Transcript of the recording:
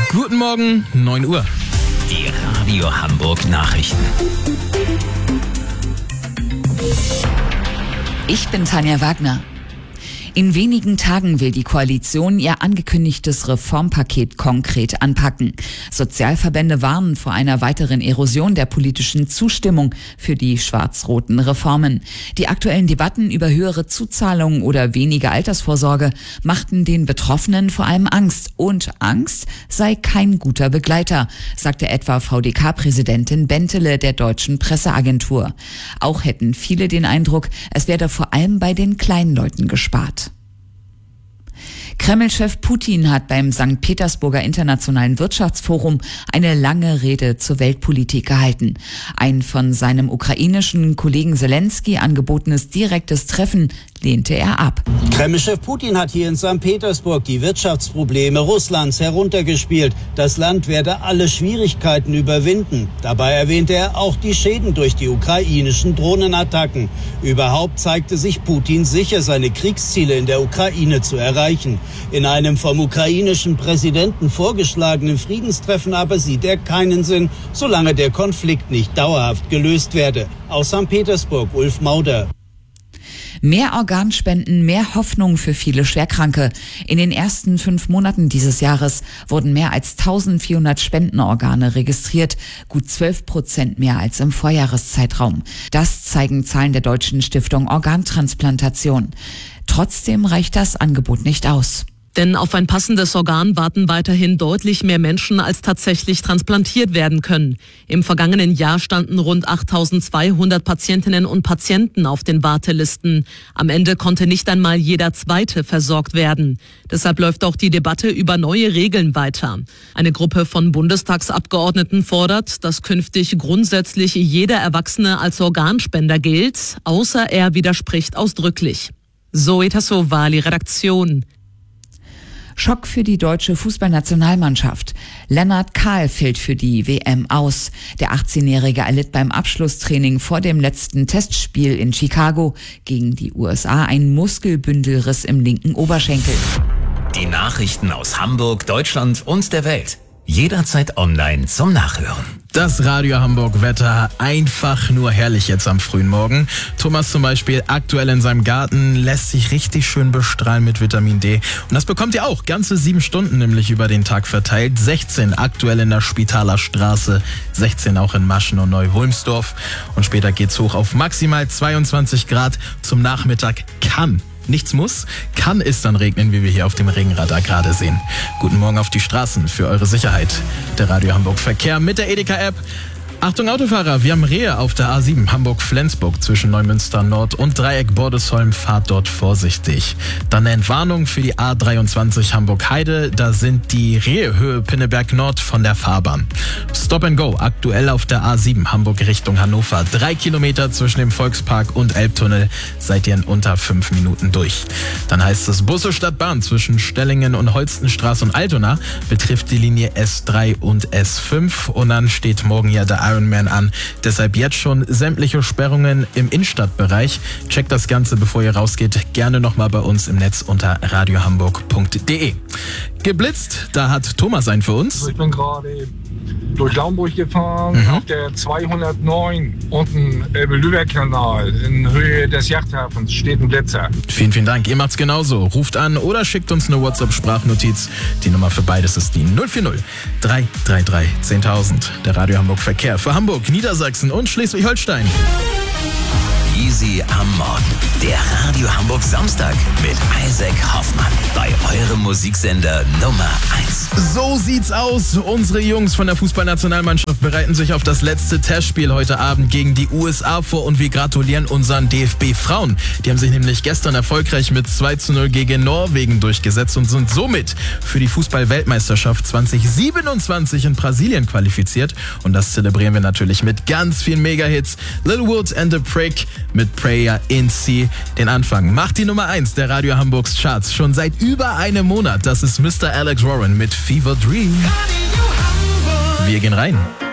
Guten Morgen, 9 Uhr. Die Radio Hamburg Nachrichten. Ich bin Tanja Wagner. In wenigen Tagen will die Koalition ihr angekündigtes Reformpaket konkret anpacken. Sozialverbände warnen vor einer weiteren Erosion der politischen Zustimmung für die schwarz-roten Reformen. Die aktuellen Debatten über höhere Zuzahlungen oder weniger Altersvorsorge machten den Betroffenen vor allem Angst. Und Angst sei kein guter Begleiter, sagte etwa VDK-Präsidentin Bentele der Deutschen Presseagentur. Auch hätten viele den Eindruck, es werde vor allem bei den kleinen Leuten gespart. Kreml-Chef Putin hat beim St. Petersburger Internationalen Wirtschaftsforum eine lange Rede zur Weltpolitik gehalten. Ein von seinem ukrainischen Kollegen Zelensky angebotenes direktes Treffen lehnte er ab. Kreml-Chef Putin hat hier in St. Petersburg die Wirtschaftsprobleme Russlands heruntergespielt. Das Land werde alle Schwierigkeiten überwinden. Dabei erwähnte er auch die Schäden durch die ukrainischen Drohnenattacken. Überhaupt zeigte sich Putin sicher, seine Kriegsziele in der Ukraine zu erreichen. In einem vom ukrainischen Präsidenten vorgeschlagenen Friedenstreffen aber sieht er keinen Sinn, solange der Konflikt nicht dauerhaft gelöst werde. Aus St. Petersburg, Ulf Mauder. Mehr Organspenden, mehr Hoffnung für viele Schwerkranke. In den ersten 5 Monaten dieses Jahres wurden mehr als 1400 Spendenorgane registriert, gut 12% mehr als im Vorjahreszeitraum. Das zeigen Zahlen der Deutschen Stiftung Organtransplantation. Trotzdem reicht das Angebot nicht aus. Denn auf ein passendes Organ warten weiterhin deutlich mehr Menschen, als tatsächlich transplantiert werden können. Im vergangenen Jahr standen rund 8200 Patientinnen und Patienten auf den Wartelisten. Am Ende konnte nicht einmal jeder Zweite versorgt werden. Deshalb läuft auch die Debatte über neue Regeln weiter. Eine Gruppe von Bundestagsabgeordneten fordert, dass künftig grundsätzlich jeder Erwachsene als Organspender gilt, außer er widerspricht ausdrücklich. Zoe Tassovali, Redaktion. Schock für die deutsche Fußballnationalmannschaft. Lennart Kahl fällt für die WM aus. Der 18-Jährige erlitt beim Abschlusstraining vor dem letzten Testspiel in Chicago gegen die USA einen Muskelbündelriss im linken Oberschenkel. Die Nachrichten aus Hamburg, Deutschland und der Welt. Jederzeit online zum Nachhören. Das Radio Hamburg Wetter einfach nur herrlich jetzt am frühen Morgen. Thomas zum Beispiel aktuell in seinem Garten lässt sich richtig schön bestrahlen mit Vitamin D. Und das bekommt ihr auch ganze 7 Stunden nämlich über den Tag verteilt. 16 aktuell in der Spitaler Straße, 16 auch in Maschen und Neu-Wulmsdorf. Und später geht's hoch auf maximal 22 Grad. Zum Nachmittag kann. Nichts muss, kann es dann regnen, wie wir hier auf dem Regenradar gerade sehen. Guten Morgen auf die Straßen für eure Sicherheit. Der Radio Hamburg Verkehr mit der Edeka-App. Achtung Autofahrer, wir haben Rehe auf der A7 Hamburg-Flensburg zwischen Neumünster Nord und Dreieck Bordesholm. Fahrt dort vorsichtig. Dann eine Entwarnung für die A23 Hamburg-Heide. Da sind die Rehe Höhe Pinneberg Nord von der Fahrbahn. Stop and Go aktuell auf der A7 Hamburg Richtung Hannover. 3 Kilometer zwischen dem Volkspark und Elbtunnel. Seid ihr in unter 5 Minuten durch. Dann heißt es Busse statt Bahn zwischen Stellingen und Holstenstraße und Altona. Betrifft die Linie S3 und S5. Und dann steht morgen ja der Ironman an. Deshalb jetzt schon sämtliche Sperrungen im Innenstadtbereich. Checkt das Ganze, bevor ihr rausgeht, gerne nochmal bei uns im Netz unter radiohamburg.de. Geblitzt, da hat Thomas einen für uns. Ich bin gerade durch Laumburg gefahren, auf der 209 unten Elbe-Lübeck-Kanal in Höhe des Yachthafens steht ein Blitzer. Vielen, vielen Dank. Ihr macht's genauso. Ruft an oder schickt uns eine WhatsApp-Sprachnotiz. Die Nummer für beides ist die 040 333 10.000. Der Radio Hamburg Verkehr für Hamburg, Niedersachsen und Schleswig-Holstein. Easy am Morgen. Der Radio Hamburg Samstag mit Isaac Hoffmann bei eurem Musiksender Nummer 1. So sieht's aus. Unsere Jungs von der Fußballnationalmannschaft bereiten sich auf das letzte Testspiel heute Abend gegen die USA vor und wir gratulieren unseren DFB-Frauen. Die haben sich nämlich gestern erfolgreich mit 2:0 gegen Norwegen durchgesetzt und sind somit für die Fußball-Weltmeisterschaft 2027 in Brasilien qualifiziert. Und das zelebrieren wir natürlich mit ganz vielen Mega-Hits. Lil Wood and the Prick mit Prayer in C. Den Anfang macht die Nummer 1 der Radio Hamburgs Charts schon seit über einem Monat. Das ist Mr. Alex Warren mit Fever Dream. Wir gehen rein.